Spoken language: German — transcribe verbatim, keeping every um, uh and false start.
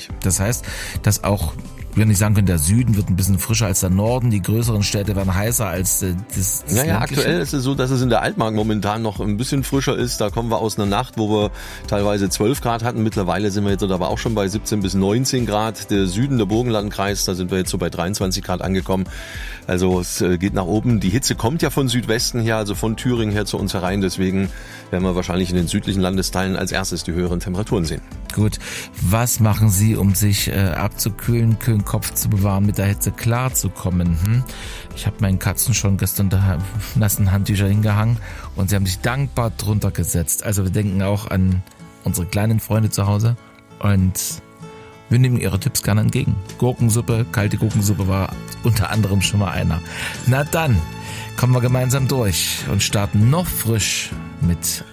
richtig. Das heißt, dass auch, wir nicht sagen können, der Süden wird ein bisschen frischer als der Norden, die größeren Städte werden heißer als äh, das, das Ja, ja, ländliche. aktuell ist es so, dass es in der Altmark momentan noch ein bisschen frischer ist. Da kommen wir aus einer Nacht, wo wir teilweise zwölf Grad hatten. Mittlerweile sind wir jetzt aber auch schon bei siebzehn bis neunzehn Grad. Der Süden, der Burgenlandkreis, da sind wir jetzt so bei dreiundzwanzig Grad angekommen. Also es geht nach oben. Die Hitze kommt ja von Südwesten her, also von Thüringen her zu uns herein. Deswegen werden wir wahrscheinlich in den südlichen Landesteilen als erstes die höheren Temperaturen sehen. Gut, was machen Sie, um sich äh, abzukühlen, kühlen Kopf zu bewahren, mit der Hitze klarzukommen? Hm? Ich habe meinen Katzen schon gestern da nassen Handtücher hingehangen und sie haben sich dankbar drunter gesetzt. Also wir denken auch an unsere kleinen Freunde zu Hause und wir nehmen Ihre Tipps gerne entgegen. Gurkensuppe, kalte Gurkensuppe war unter anderem schon mal einer. Na dann, kommen wir gemeinsam durch und starten noch frisch mit